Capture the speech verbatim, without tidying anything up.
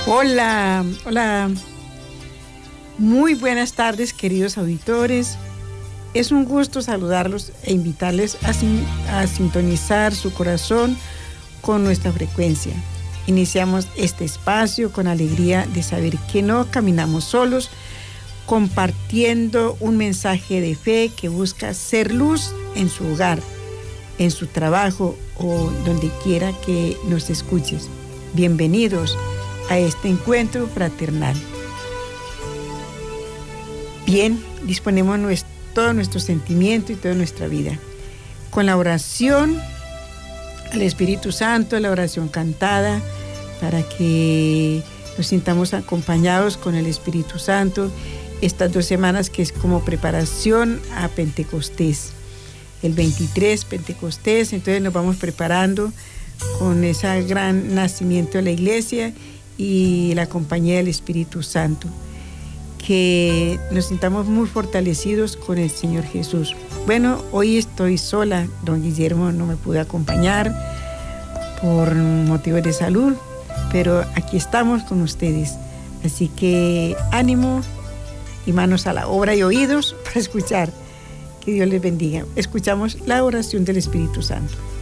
Hola, hola. Muy buenas tardes, queridos auditores. Es un gusto saludarlos e invitarles a, sin, a sintonizar su corazón con nuestra frecuencia. Iniciamos este espacio con alegría de saber que no caminamos solos, compartiendo un mensaje de fe que busca ser luz en su hogar, en su trabajo o donde quiera que nos escuches. Bienvenidos a este encuentro fraternal. Bien, disponemos nuestro, todo nuestro sentimiento y toda nuestra vida. Con la oración al Espíritu Santo, la oración cantada, para que nos sintamos acompañados con el Espíritu Santo estas dos semanas que es como preparación a Pentecostés. El veintitrés, Pentecostés, entonces nos vamos preparando con ese gran nacimiento de la iglesia y la compañía del Espíritu Santo. Que nos sintamos muy fortalecidos con el Señor Jesús. Bueno, hoy estoy sola, don Guillermo no me pudo acompañar por motivos de salud, pero aquí estamos con ustedes. Así que ánimo y manos a la obra y oídos para escuchar. Que Dios les bendiga. Escuchamos la oración del Espíritu Santo.